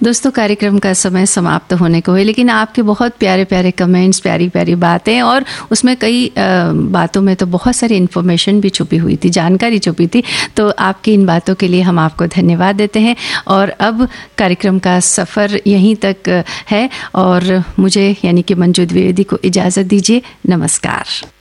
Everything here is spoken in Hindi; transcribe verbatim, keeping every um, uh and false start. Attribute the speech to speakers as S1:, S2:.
S1: दोस्तों, कार्यक्रम का समय समाप्त होने को है, लेकिन आपके बहुत प्यारे प्यारे कमेंट्स, प्यारी प्यारी बातें, और उसमें कई बातों में तो बहुत सारी इन्फॉर्मेशन भी छुपी हुई थी, जानकारी छुपी थी। तो आपकी इन बातों के लिए हम आपको धन्यवाद देते हैं। और अब कार्यक्रम का सफ़र यहीं तक है और मुझे यानी कि मंजू द्विवेदी को इजाज़त दीजिए। नमस्कार।